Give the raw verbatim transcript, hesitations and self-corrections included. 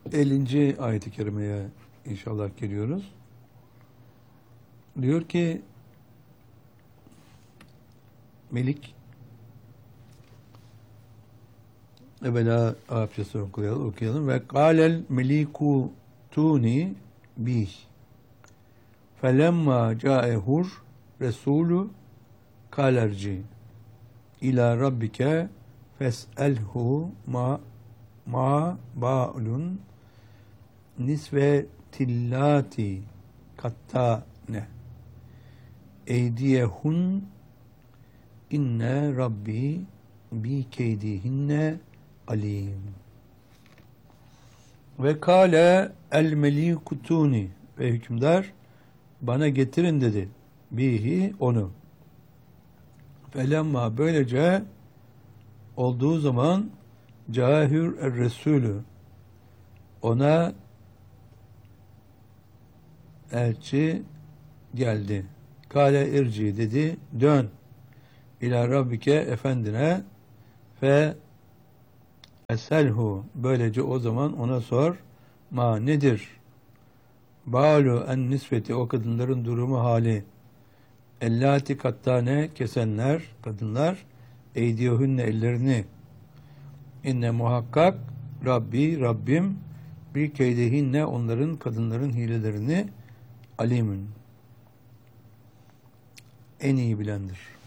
ellinci ayet-i kerimeye inşallah geliyoruz. Diyor ki Melik, evvela Arapçası okuyalım, okuyalım. Ve kâlel meliku tuni bih felemma câehur resûlü kâlerci ila rabbike fes'elhu ma ma ba'lun nisvetillati kattane eydiyehun inne rabbi bi keydihinne alim. Ve kâle el melikutuni, ve hükümdar bana getirin dedi. Bihi, onu. Felemma, böylece olduğu zaman cahir er resulü, ona elçi geldi. Kâle irci, dedi, dön. İlâ rabbike, efendine, fe eselhu, böylece o zaman ona sor, ma nedir? Bâlu en nisveti, o kadınların durumu, hali. Ellâti kattane, kesenler, kadınlar, eydiyehünne, ellerini. İnne muhakkak Rabbi, Rabbim, bir keydehinne, onların, kadınların hilelerini, alimin, en iyi bilendir.